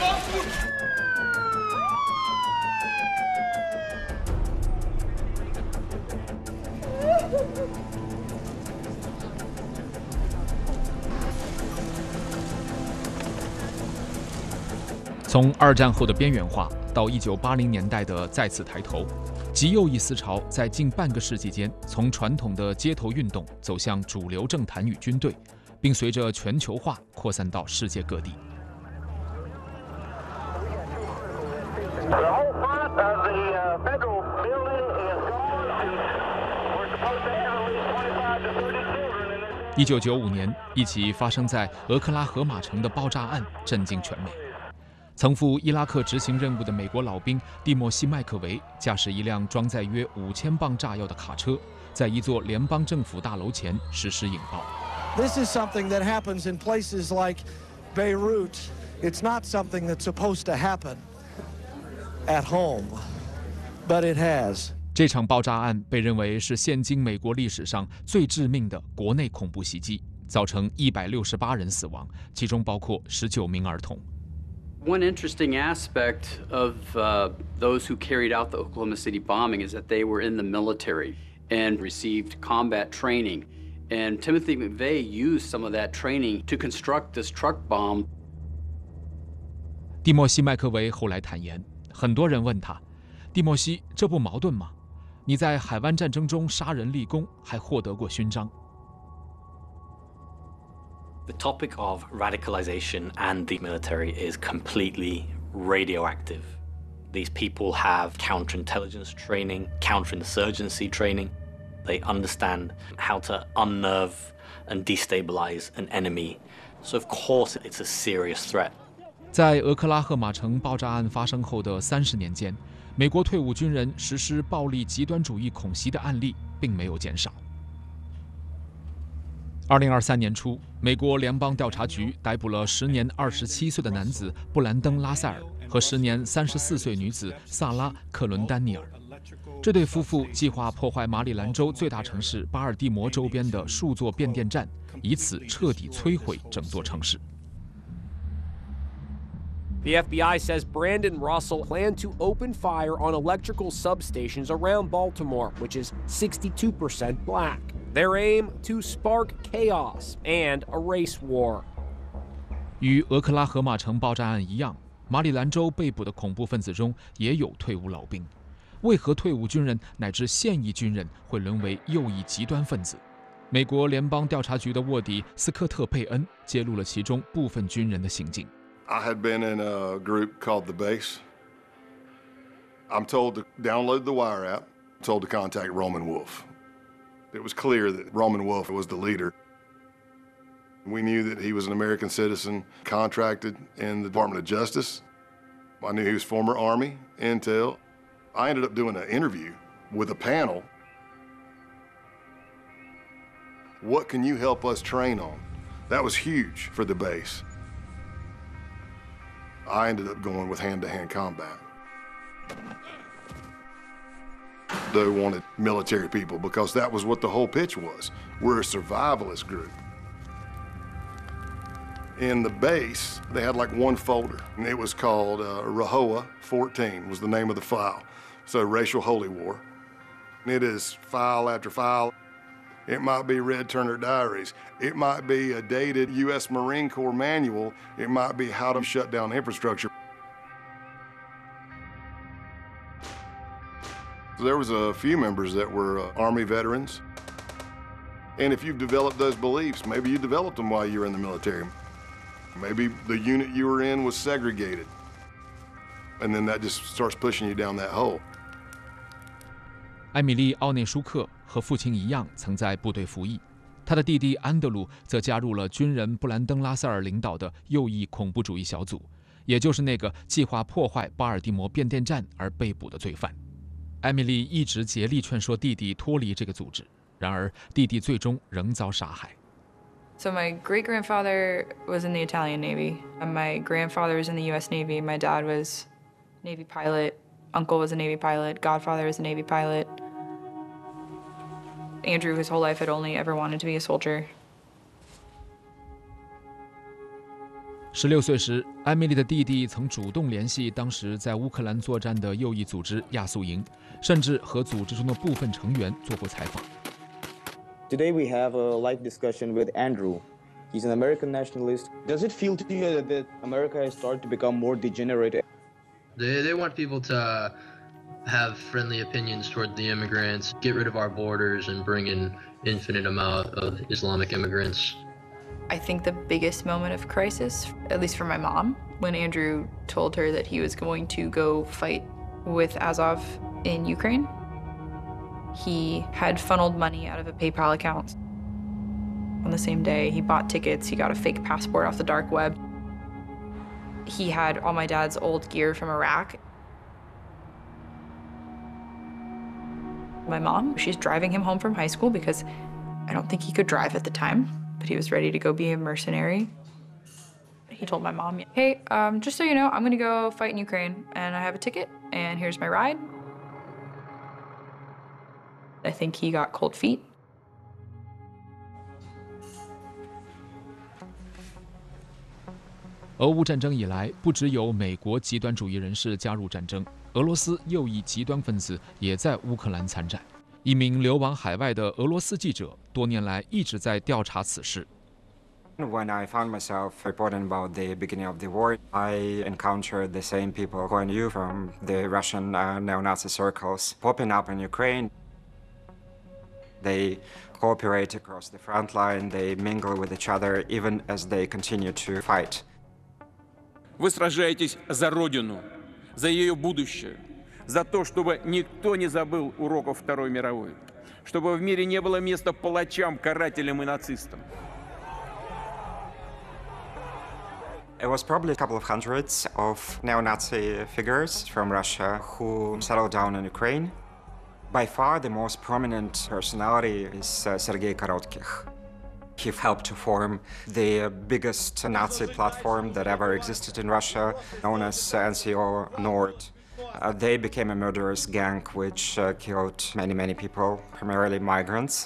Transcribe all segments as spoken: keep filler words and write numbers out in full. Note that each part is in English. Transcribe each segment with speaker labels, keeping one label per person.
Speaker 1: 从二战后的边缘化到一九八零年代的再次抬头，极右翼思潮在近半个世纪间，从传统的街头运动走向主流政坛与军队，并随着全球化扩散到世界各地。一九九五年，一起发生在俄克拉荷马城的爆炸案震惊全美。曾赴伊拉克执行任务的美国老兵蒂莫西·麦克维驾驶一辆装载约五千磅炸药的卡车，在一座联邦政府大楼前实施引爆。
Speaker 2: This is something that happens in places like Beirut. It's not something that's supposed to happen at home, but it has.
Speaker 1: 这场爆炸案被认为是现今美国历史上最致命的国内恐怖袭击，造成一百六十八人死亡，其中包括十九名儿童。
Speaker 3: One interesting aspect of uh, those who carried out the Oklahoma City bombing is that they were in the military and received combat training. And Timothy McVeigh used some of that training to construct this truck bomb.
Speaker 1: 蒂莫西·麦克维后来坦言，很多人问他：“蒂莫西，这不矛盾吗？你在海湾战争中杀人立功，还获得过勋章。”
Speaker 4: The topic of radicalization and the military is completely radioactive. These people have counterintelligence training, counterinsurgency training. They understand how to unnerve and destabilize an enemy. So of course it's a serious threat.
Speaker 1: 在俄克拉荷马城爆炸案发生后的三十年间，美国退伍军人实施暴力极端主义恐袭的案例并没有减少。二零二三年初，美国联邦调查局逮捕了时年二十七岁的男子布兰登·拉塞尔和时年三十四岁女子萨拉·克伦丹尼尔。这对夫妇计划破坏马里兰州最大城市巴尔的摩周边的数座变电站，以此彻底摧毁整座城市。
Speaker 5: The F B I says Brandon Russell planned to open fire on electrical substations around Baltimore, which is sixty-two percent black. Their aim to spark chaos and a race war.
Speaker 1: 与俄克拉荷马城爆炸案一样，马里兰州被捕的恐怖分子中也有退伍老兵。为何退伍军人乃至现役军人会沦为右翼极端分子？美国联邦调查局的卧底斯科特·佩恩揭露了其中部分军人的行径。
Speaker 6: I had been in a group called The Base. I'm told to download the Wire app, told to contact Roman Wolf. It was clear that Roman Wolf was the leader. We knew that he was an American citizen, contracted in the Department of Justice. I knew he was former Army, Intel. I ended up doing an interview with a panel. What can you help us train on? That was huge for the base. I ended up going with hand-to-hand combat. They wanted military people because that was what the whole pitch was. We're a survivalist group. In the base, they had like one folder, and it was called uh, R H O A fourteen was the name of the file. So Racial Holy War. It is file after file. It might be Red Turner Diaries. It might be a dated U S Marine Corps manual. It might be how to shut down infrastructure. There was a few members that were uh, Army veterans. And if you've developed those beliefs, maybe you developed them while you were in the military. Maybe the unit you were in was segregated. And then that just starts pushing you down that hole.
Speaker 1: 艾米丽·奥内舒克和父亲一样，曾在部队服役。他的弟弟安德鲁则加入了军人布兰登·拉塞尔领导的右翼恐怖主义小组，也就是那个计划破坏巴尔的摩变电站而被捕的罪犯。艾米丽一直竭力劝说弟弟脱离这个组织，然而弟弟最终仍遭杀害。
Speaker 7: So my great-grandfather was in the Italian Navy. My grandfather was in the U S Navy. My dad was Navy pilot. Uncle was a Navy pilot. Godfather was a Navy pilot. Andrew, his whole life, had only ever wanted to be a soldier.
Speaker 1: 十六岁时，艾米丽的弟弟曾主动联系当时在乌克兰作战的右翼组织亚速营，甚至和组织中的部分成员做过采访。
Speaker 8: Today we have a live discussion with Andrew. He's an American nationalist. Does it feel to you that, that America has started to become more degenerate?
Speaker 9: They, they want people to have friendly opinions toward the immigrants, get rid of our borders, and bring in infinite amount of Islamic immigrants.
Speaker 7: I think the biggest moment of crisis, at least for my mom, when Andrew told her that he was going to go fight with Azov in Ukraine. He had funneled money out of a PayPal account. On the same day, he bought tickets, he got a fake passport off the dark web. He had all my dad's old gear from Iraq. My mom, she's driving him home from high school because I don't think he could drive at the time, but he was ready to go be a mercenary. He told my mom, hey, um, just so you know, I'm gonna go fight in Ukraine and I have a ticket and here's my ride. I think he got cold feet.
Speaker 1: 俄乌战争以来，不只有美国极端主义人士加入战争，俄罗斯右翼极端分子也在乌克兰参战。一名流亡海外的俄罗斯记者，多年来一直在调查此事。
Speaker 10: When I found myself reporting about the beginning of the war, I encountered the same people who I knew from the Russian uh, neo-Nazi circles popping up in Ukraine. They cooperate across the front line, they mingle with each other even as they continue to fight.
Speaker 11: Вы сражаетесь за Родину, за ее будущее, за то, чтобы никто не забыл уроков Второй мировой, чтобы в мире не было места палачам, карателям и нацистам.
Speaker 10: It was probably a couple of hundreds of neo-Nazi figures from Russia who settled down in Ukraine. By far, the most prominent personality is uh, Sergei Korotkych. He helped to form the biggest Nazi platform that ever existed in Russia, known as N C O Nord. Uh, they became a murderous gang which uh, killed many, many people, primarily migrants.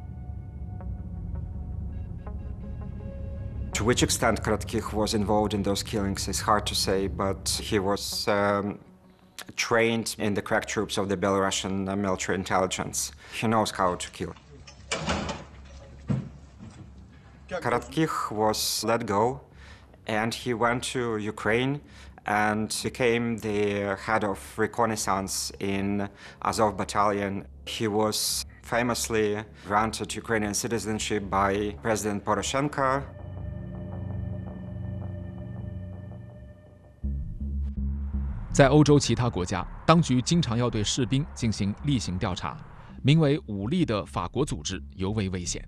Speaker 10: To which extent Korotkych was involved in those killings is hard to say, but he was um, trained in the crack troops of the Belarusian uh, military intelligence. He knows how to kill. Korotkych was let go, and he went to Ukraine and became the head of reconnaissance in Azov battalion. He was famously granted Ukrainian citizenship by President Poroshenko.
Speaker 1: 在欧洲其他国家，当局经常要对士兵进行例行调查。名为“武力”的法国组织尤为危险。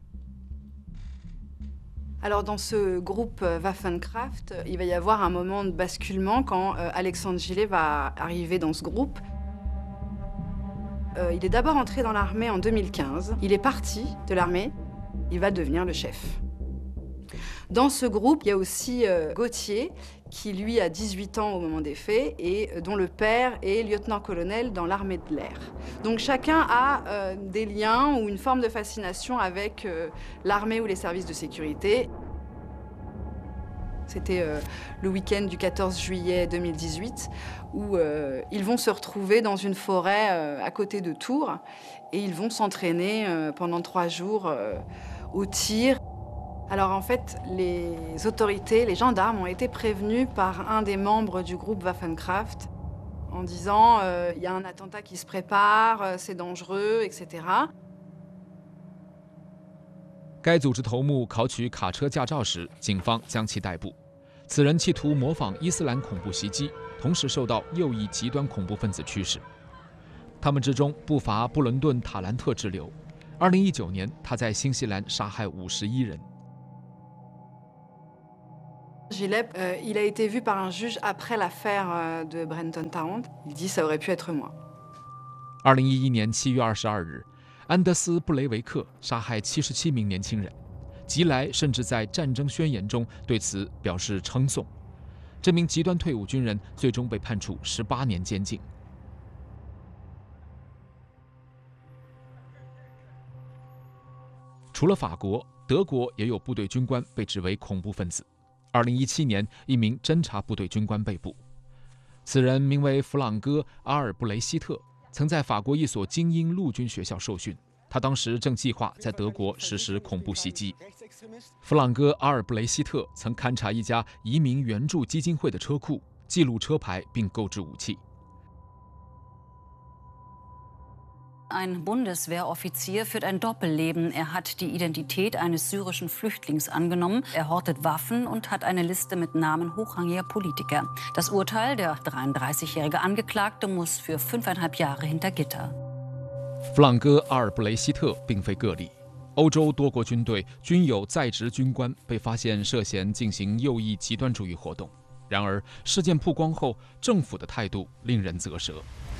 Speaker 12: Alors dans ce groupe Waffenkraft, il va y avoir un moment de basculement quand euh, Alexandre Gillet va arriver dans ce groupe. Euh, il est d'abord entré dans l'armée en deux mille quinze. Il est parti de l'armée, il va devenir le chef. Dans ce groupe, il y a aussi euh, Gauthier, qui lui a dix-huit ans au moment des faits et euh, dont le père est lieutenant-colonel dans l'armée de l'air. Donc chacun a euh, des liens ou une forme de fascination avec euh, l'armée ou les services de sécurité. C'était euh, le week-end du quatorze juillet deux mille dix-huit où euh, ils vont se retrouver dans une forêt euh, à côté de Tours et ils vont s'entraîner euh, pendant trois jours euh, au tir. Alors en fait, les autorités, les gendarmes ont été prévenus par un des membres du groupe Waffenkraft en disant euh, il y a un attentat qui se prépare, euh, c'est dangereux, et cetera.
Speaker 1: 该组织头目考取卡车驾照时，警方将其逮捕。此人企图模仿伊斯兰恐怖袭击，同时受到右翼极端恐怖分子驱使。他们之中不乏布伦顿·塔兰特之流。二零一九年，他在新西兰杀害五十一人。
Speaker 12: Gillet, euh, il a été vu par un juge après l'affaire euh, de Brenton Tarrant. Il dit ça aurait pu être moi.
Speaker 1: 二零一一年七月二十二日，安德斯·布雷维克杀害七十七名年轻人，吉莱甚至在战争宣言中对此表示称颂。这名极端退伍军人最终被判处十八年监禁。除了法国，德国也有部队军官被指为恐怖分子。 二零一七年，一名侦察部队军官被捕，此人名为弗朗哥·阿尔布雷希特，曾在法国一所精英陆军学校受训。他当时正计划在德国实施恐怖袭击。弗朗哥·阿尔布雷希特曾勘察一家移民援助基金会的车库，记录车牌并购置武器。
Speaker 13: Ein Bundeswehroffizier führt ein Doppelleben. Er hat die Identität eines syrischen Flüchtlings angenommen, er hortet Waffen und hat eine Liste mit Namen hochrangiger Politiker. Das Urteil, der dreiunddreißigjährige Angeklagte muss für fünfeinhalb Jahre hinter Gitter.
Speaker 1: 弗朗哥·阿尔布雷希特并非个例，欧洲多国军队均有在职军官被发现涉嫌进行右翼极端主义活动。然而，事件曝光后，政府的态度令人啧舌。